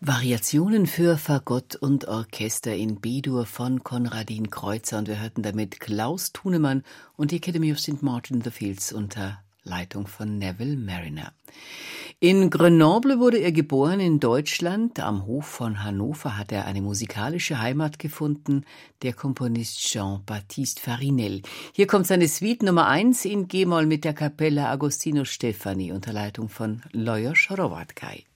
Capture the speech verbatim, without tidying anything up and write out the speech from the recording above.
Variationen für Fagott und Orchester in B-Dur von Konradin Kreutzer, und wir hörten damit Klaus Thunemann und die Academy of Saint Martin in the Fields unter Leitung von Neville Marriner. In Grenoble wurde er geboren in Deutschland. Am Hof von Hannover hat er eine musikalische Heimat gefunden, der Komponist Jean-Baptiste Farinel. Hier kommt seine Suite Nummer eins in G-Moll mit der Kapelle Agostino Stefani unter Leitung von Lajos Hrovatkay.